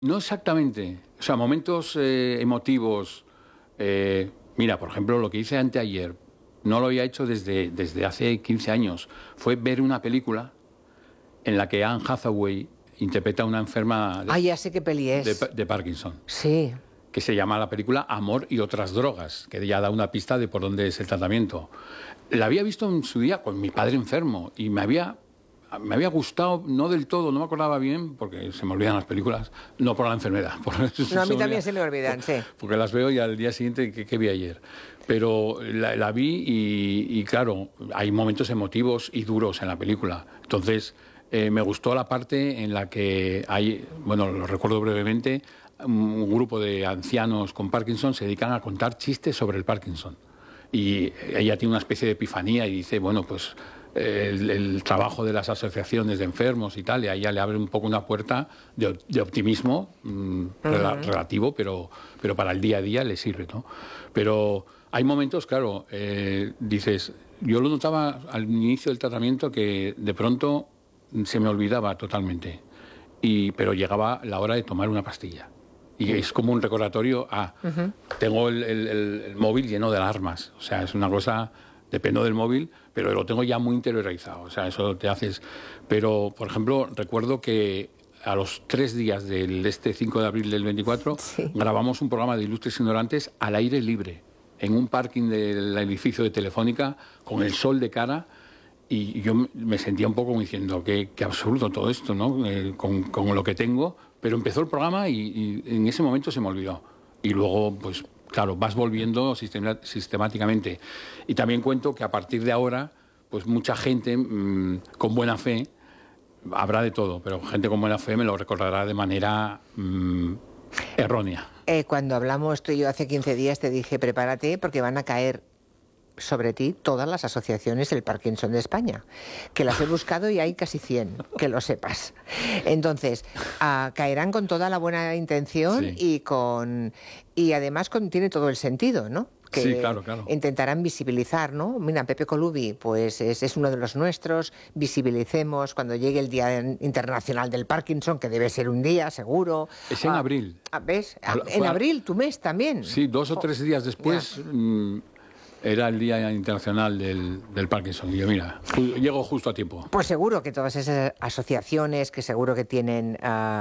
No exactamente. O sea, momentos emotivos. Mira, por ejemplo, lo que hice anteayer, no lo había hecho desde hace 15 años. Fue ver una película en la que Anne Hathaway interpreta a una enferma ya sé qué peli es. de Parkinson. Sí. Que se llama la película Amor y otras drogas, que ya da una pista de por dónde es el tratamiento. La había visto en su día con mi padre enfermo y me había gustado, no del todo, no me acordaba bien, porque se me olvidan las películas, no por la enfermedad. No, a mí también se me olvidan, sí. Porque las veo y al día siguiente, ¿qué vi ayer? Pero la vi y claro, hay momentos emotivos y duros en la película. Entonces, me gustó la parte en la que hay, bueno, lo recuerdo brevemente, un grupo de ancianos con Parkinson se dedican a contar chistes sobre el Parkinson. Y ella tiene una especie de epifanía y dice, bueno, pues el trabajo de las asociaciones de enfermos y tal, y a ella le abre un poco una puerta de optimismo relativo, pero para el día a día le sirve, ¿no? Pero hay momentos, claro, dices, yo lo notaba al inicio del tratamiento que de pronto se me olvidaba totalmente, pero llegaba la hora de tomar una pastilla. Y es como un recordatorio, tengo el móvil lleno de alarmas. O sea, es una cosa, dependo del móvil, pero lo tengo ya muy interiorizado. O sea, eso te haces... Pero, por ejemplo, recuerdo que a los 3 días del 5 de abril del 24, grabamos un programa de Ilustres Ignorantes al aire libre, en un parking del edificio de Telefónica, con el sol de cara, y yo me sentía un poco como diciendo, qué absurdo todo esto, ¿no? Con lo que tengo... Pero empezó el programa y en ese momento se me olvidó. Y luego, pues claro, vas volviendo sistemáticamente. Y también cuento que a partir de ahora, pues mucha gente con buena fe, habrá de todo, pero gente con buena fe me lo recordará de manera errónea. Cuando hablamos tú y yo hace 15 días te dije, prepárate porque van a caer sobre ti todas las asociaciones del Parkinson de España, que las he buscado y hay casi 100, que lo sepas. Entonces, caerán con toda la buena intención y además tiene todo el sentido, ¿no? Que sí, claro. intentarán visibilizar, ¿no? Mira, Pepe Colubi, pues es uno de los nuestros, visibilicemos cuando llegue el Día Internacional del Parkinson, que debe ser un día, seguro. Es en abril. ¿Ves? En abril, tu mes también. Sí, 2 o 3 días después... Era el Día Internacional del Parkinson. Y yo, mira, llego justo a tiempo. Pues seguro que todas esas asociaciones, que seguro que tienen...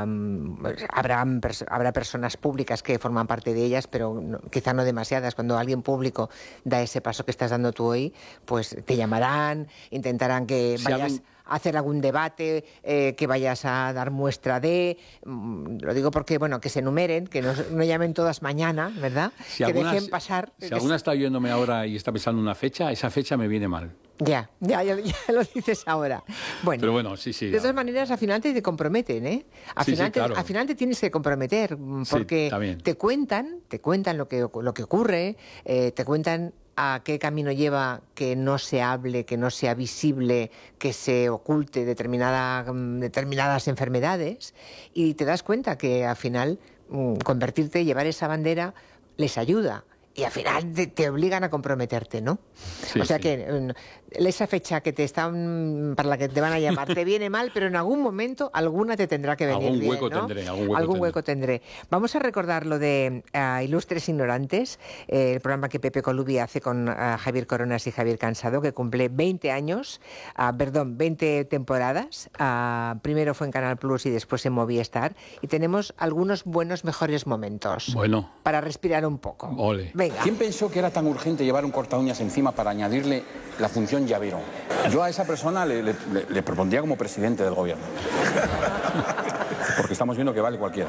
habrá personas públicas que forman parte de ellas, pero quizá no demasiadas. Cuando alguien público da ese paso que estás dando tú hoy, pues te llamarán, intentarán que vayas... hacer algún debate, que vayas a dar muestra de... lo digo porque, bueno, que se enumeren, que no llamen todas mañana, ¿verdad? Que dejen pasar... Si alguna está oyéndome ahora y está pensando una fecha, esa fecha me viene mal. Ya lo dices ahora. Bueno, pero bueno, sí. De todas maneras, al final te comprometen, ¿eh? Al final te tienes que comprometer, porque te cuentan lo que ocurre, te cuentan a qué camino lleva que no se hable, que no sea visible, que se oculte determinadas enfermedades, y te das cuenta que al final convertirte, llevar esa bandera, les ayuda. Y al final te obligan a comprometerte, ¿no? O sea que esa fecha que para la que te van a llamar te viene mal, pero en algún momento alguna te tendrá que venir bien, ¿no? Algún hueco tendré. Vamos a recordar lo de Ilustres Ignorantes, el programa que Pepe Colubi hace con Javier Coronas y Javier Cansado, que cumple 20 años, 20 temporadas. Primero fue en Canal Plus y después en Movistar. Y tenemos algunos mejores momentos. Bueno. Para respirar un poco. Ole. Venga. ¿Quién pensó que era tan urgente llevar un cortaúñas encima para añadirle la función llavero? Yo a esa persona le propondría como presidente del gobierno. Porque estamos viendo que vale cualquiera.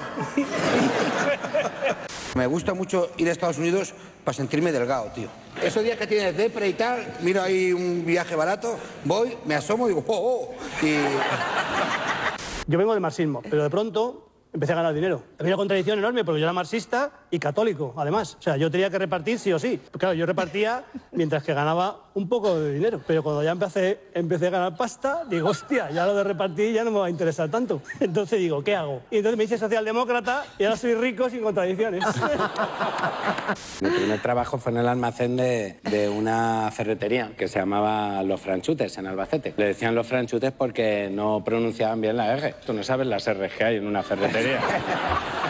Me gusta mucho ir a Estados Unidos para sentirme delgado, tío. Esos días que tienes depre y tal, miro ahí un viaje barato, voy, me asomo y digo, ¡oh! Y... Yo vengo del marxismo, pero de pronto empecé a ganar dinero. Había una contradicción enorme porque yo era marxista y católico, además. O sea, yo tenía que repartir sí o sí. Claro, yo repartía mientras que ganaba un poco de dinero. Pero cuando ya empecé a ganar pasta, digo, hostia, ya lo de repartir ya no me va a interesar tanto. Entonces digo, ¿qué hago? Y entonces me hice socialdemócrata y ahora soy rico sin contradicciones. Mi primer trabajo fue en el almacén de una ferretería que se llamaba Los Franchutes, en Albacete. Le decían Los Franchutes porque no pronunciaban bien la R. Tú no sabes las R que hay en una ferretería. ferretería.